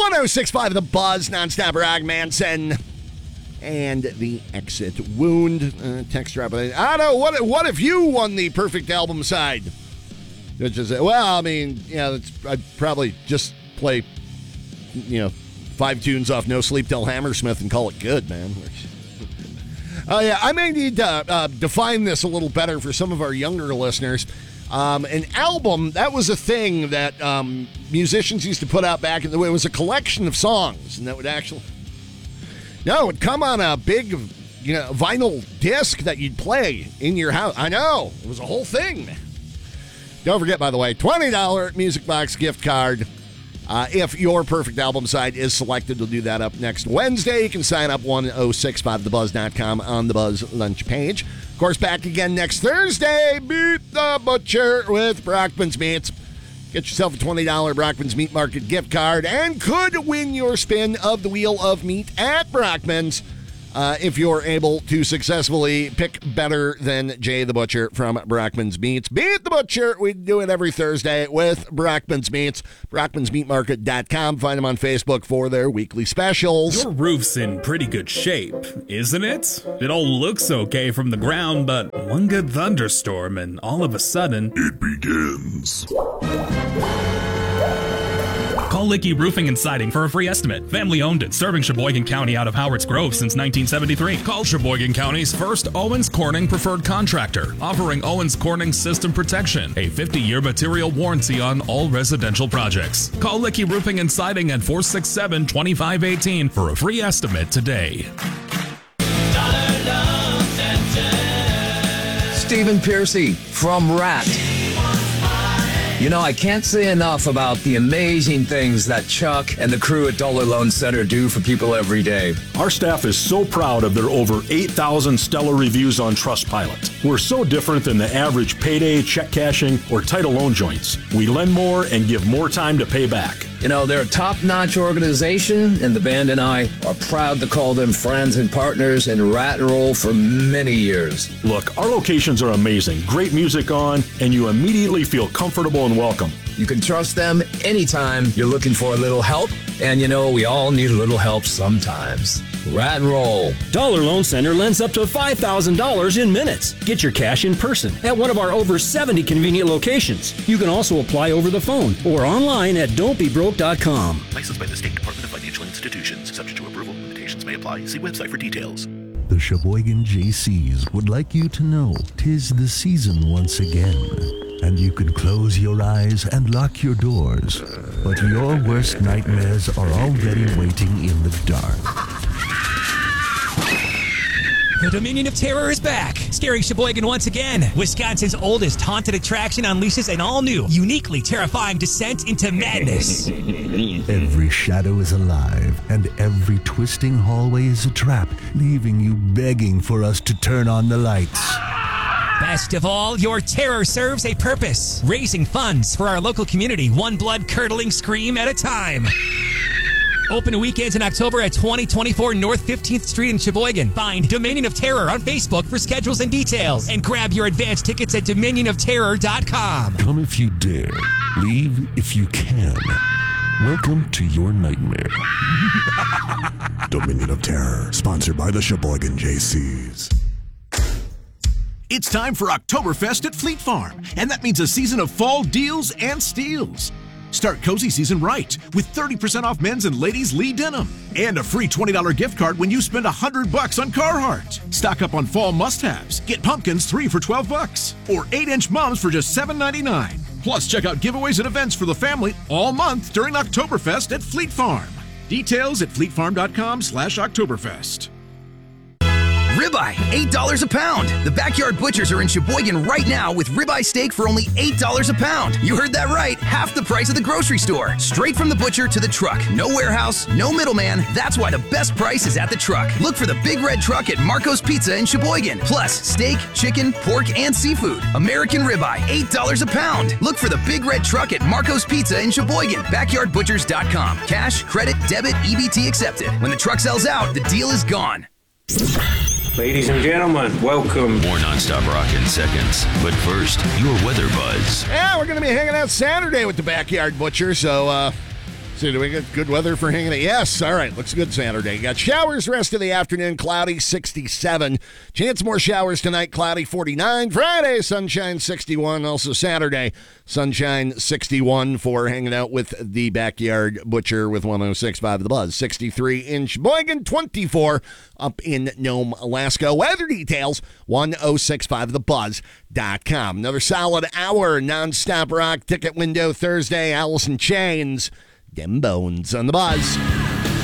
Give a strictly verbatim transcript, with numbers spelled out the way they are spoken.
one oh six point five The Buzz, nonstop rock, Manson. And the Exit Wound. Uh, text drop. I don't know. What, what if you won the perfect album side? Which is, well, I mean, yeah, it's, I'd probably just play, you know, five tunes off No Sleep Till Hammersmith and call it good, man. Oh, uh, yeah, I may need to uh, define this a little better for some of our younger listeners. Um, an album, that was a thing that um, musicians used to put out back in the way. It was a collection of songs, and that would actually... No, it would come on a big, you know, vinyl disc that you'd play in your house. I know. It was a whole thing. Don't forget, by the way, twenty dollars Music Box gift card. Uh, if your perfect album side is selected, we'll do that up next Wednesday. You can sign up one oh six five the buzz dot com on the Buzz lunch page. Of course, back again next Thursday. Beat the Butcher with Brockman's Meats. Get yourself a twenty dollars Brockman's Meat Market gift card and could win your spin of the Wheel of Meat at Brockman's uh, if you're able to successfully pick better than Jay the Butcher from Brockman's Meats. Beat the Butcher. We do it every Thursday with Brockman's Meats. Brockmans Meat Market dot com. Find them on Facebook for their weekly specials. Your roof's in pretty good shape, isn't it? It all looks okay from the ground, but one good thunderstorm and all of a sudden... it begins. Call Licky Roofing and Siding for a free estimate. Family owned and serving Sheboygan County out of Howard's Grove since nineteen seventy-three. Call Sheboygan County's first Owens Corning preferred contractor, offering Owens Corning system protection, a fifty-year material warranty on all residential projects. Call Licky Roofing and Siding at four six seven, two five one eight for a free estimate today. Stephen Piercy from Rat. You know, I can't say enough about the amazing things that Chuck and the crew at Dollar Loan Center do for people every day. Our staff is so proud of their over eight thousand stellar reviews on Trustpilot. We're so different than the average payday, check cashing, or title loan joints. We lend more and give more time to pay back. You know, they're a top-notch organization, and the band and I are proud to call them friends and partners in Rat and Roll for many years. Look, our locations are amazing. Great music on, and you immediately feel comfortable and welcome. You can trust them anytime you're looking for a little help, and you know, we all need a little help sometimes. Rat and Roll. Dollar Loan Center lends up to five thousand dollars in minutes. Get your cash in person at one of our over seventy convenient locations. You can also apply over the phone or online at don't be broke dot com. Licensed by the State Department of Financial Institutions. Subject to approval. Limitations may apply. See website for details. The Sheboygan J Cs would like you to know 'tis the season once again. And you can close your eyes and lock your doors. But your worst nightmares are already waiting in the dark. The Dominion of Terror is back, scaring Sheboygan once again. Wisconsin's oldest haunted attraction unleashes an all-new, uniquely terrifying descent into madness. Every shadow is alive, and every twisting hallway is a trap, leaving you begging for us to turn on the lights. Best of all, your terror serves a purpose, raising funds for our local community, one blood-curdling scream at a time. Open weekends in October at twenty twenty-four North fifteenth Street in Sheboygan. Find Dominion of Terror on Facebook for schedules and details. And grab your advance tickets at dominion of terror dot com. Come if you dare. Leave if you can. Welcome to your nightmare. Dominion of Terror, sponsored by the Sheboygan J Cs. It's time for Oktoberfest at Fleet Farm, and that means a season of fall deals and steals. Start cozy season right with thirty percent off men's and ladies' Lee denim and a free twenty dollars gift card when you spend one hundred bucks on Carhartt. Stock up on fall must-haves. Get pumpkins three for twelve bucks or eight inch mums for just seven ninety-nine. Plus, check out giveaways and events for the family all month during Oktoberfest at Fleet Farm. Details at fleet farm dot com slash Oktoberfest. Ribeye, eight dollars a pound. The Backyard Butchers are in Sheboygan right now with ribeye steak for only eight dollars a pound. You heard that right, half the price of the grocery store. Straight from the butcher to the truck. No warehouse, no middleman. That's why the best price is at the truck. Look for the Big Red Truck at Marco's Pizza in Sheboygan. Plus, steak, chicken, pork, and seafood. American ribeye, eight dollars a pound. Look for the Big Red Truck at Marco's Pizza in Sheboygan. backyard butchers dot com. Cash, credit, debit, E B T accepted. When the truck sells out, the deal is gone. Ladies and gentlemen, welcome. More nonstop rock in seconds. But first, your weather buzz. Yeah, we're going to be hanging out Saturday with the Backyard Butcher, so uh, So do we get good weather for hanging out? Yes. All right. Looks good Saturday. Got showers rest of the afternoon, cloudy, sixty-seven. Chance more showers tonight, cloudy, forty-nine. Friday, sunshine, sixty-one. Also Saturday, sunshine, sixty-one for hanging out with the Backyard Butcher with one oh six point five The Buzz. sixty-three in Sheboygan, twenty-four up in Nome, Alaska. Weather details, one oh six point five the buzz dot com. Another solid hour, nonstop rock ticket window Thursday. Alice in Chains. Dem Bones on the Buzz.